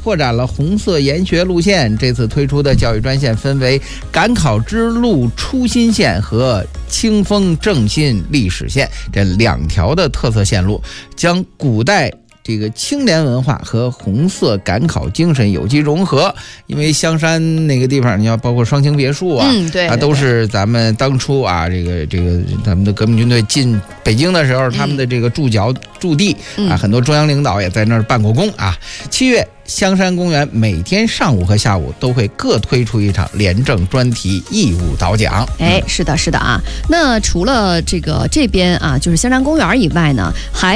拓展了红色研学路线。这次推出的教育专线分为赶考之路初心线和清风正信历史线这2条的特色线路，将古代这个清廉文化和红色赶考精神有机融合。因为香山那个地方，你要包括双清别墅啊， 对， 都是咱们当初啊，这个咱们的革命军队进北京的时候，他们的这个驻地啊，很多中央领导也在那儿办过工啊。7月，香山公园每天上午和下午都会各推出一场廉政专题义务导讲。 是的啊。那除了这边啊，就是香山公园以外呢，还